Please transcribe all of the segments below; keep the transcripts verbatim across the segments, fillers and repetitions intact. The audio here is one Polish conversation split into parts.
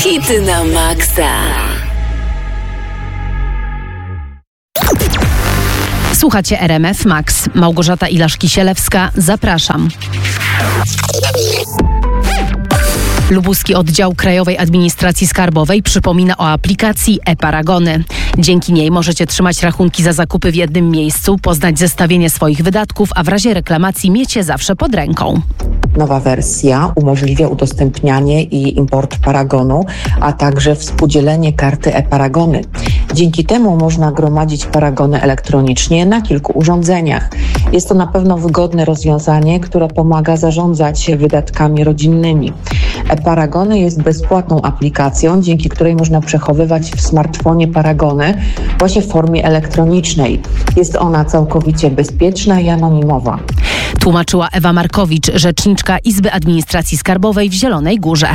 Hity na maksa. Słuchacie R M F Max. Małgorzata Ilaszki-Sielewska. Zapraszam. Lubuski Oddział Krajowej Administracji Skarbowej przypomina o aplikacji e-Paragony. Dzięki niej możecie trzymać rachunki za zakupy w jednym miejscu, poznać zestawienie swoich wydatków, a w razie reklamacji mieć je zawsze pod ręką. Nowa wersja umożliwia udostępnianie i import paragonu, a także współdzielenie karty e-Paragony. Dzięki temu można gromadzić paragony elektronicznie na kilku urządzeniach. Jest to na pewno wygodne rozwiązanie, które pomaga zarządzać wydatkami rodzinnymi. e-Paragony jest bezpłatną aplikacją, dzięki której można przechowywać w smartfonie paragony właśnie w formie elektronicznej. Jest ona całkowicie bezpieczna i anonimowa. Tłumaczyła Ewa Markowicz, rzeczniczka Izby Administracji Skarbowej w Zielonej Górze.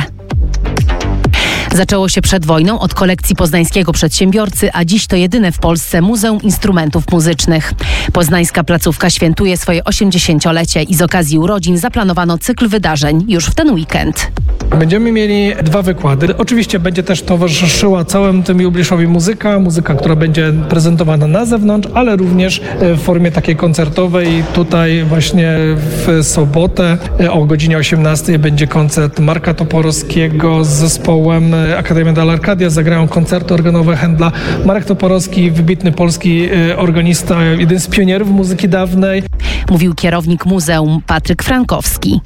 Zaczęło się przed wojną od kolekcji poznańskiego przedsiębiorcy, a dziś to jedyne w Polsce Muzeum Instrumentów Muzycznych. Poznańska placówka świętuje swoje osiemdziesięciolecie i z okazji urodzin zaplanowano cykl wydarzeń już w ten weekend. Będziemy mieli dwa wykłady. Oczywiście będzie też towarzyszyła całym tym jubileuszowi muzyka, muzyka, która będzie prezentowana na zewnątrz, ale również w formie takiej koncertowej. Tutaj właśnie w sobotę o godzinie osiemnastej będzie koncert Marka Toporowskiego z zespołem Akademia Della Arcadia. Zagrają koncerty organowe Händla. Marek Toporowski, wybitny polski organista, jeden z pionierów muzyki dawnej. Mówił kierownik muzeum Patryk Frankowski.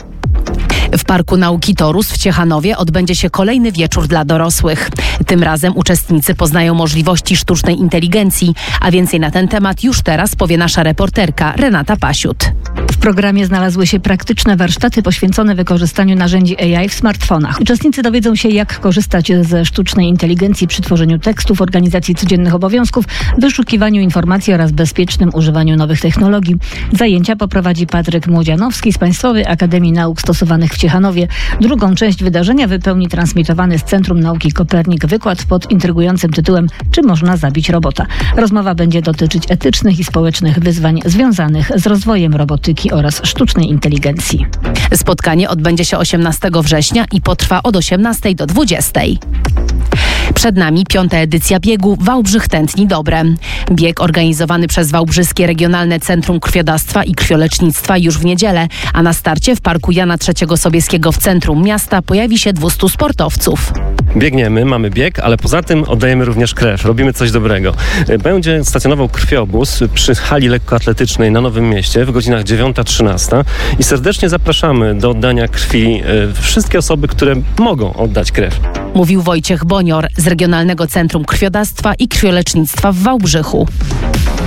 W Parku Nauki Torus w Ciechanowie odbędzie się kolejny wieczór dla dorosłych. Tym razem uczestnicy poznają możliwości sztucznej inteligencji, a więcej na ten temat już teraz powie nasza reporterka Renata Pasiut. W programie znalazły się praktyczne warsztaty poświęcone wykorzystaniu narzędzi A I w smartfonach. Uczestnicy dowiedzą się, jak korzystać ze sztucznej inteligencji przy tworzeniu tekstów, organizacji codziennych obowiązków, wyszukiwaniu informacji oraz bezpiecznym używaniu nowych technologii. Zajęcia poprowadzi Patryk Młodzianowski z Państwowej Akademii Nauk Stosowanych w Ciechanowie. Drugą część wydarzenia wypełni transmitowany z Centrum Nauki Kopernik wykład pod intrygującym tytułem „Czy można zabić robota?”. Rozmowa będzie dotyczyć etycznych i społecznych wyzwań związanych z rozwojem robotyki oraz sztucznej inteligencji. Spotkanie odbędzie się osiemnastego września i potrwa od osiemnastej do dwudziestej. Przed nami piąta edycja biegu Wałbrzych Tętni Dobre. Bieg organizowany przez Wałbrzyskie Regionalne Centrum Krwiodawstwa i Krwiolecznictwa już w niedzielę, a na starcie w Parku Jana trzeciego Sobieskiego w centrum miasta pojawi się dwustu sportowców. Biegniemy, mamy bieg, ale poza tym oddajemy również krew. Robimy coś dobrego. Będzie stacjonował krwiobóz przy hali lekkoatletycznej na Nowym Mieście w godzinach dziewiąta trzynasta i serdecznie zapraszamy do oddania krwi wszystkie osoby, które mogą oddać krew. Mówił Wojciech Bonior z Regionalnego Centrum Krwiodawstwa i Krwiolecznictwa w Wałbrzychu.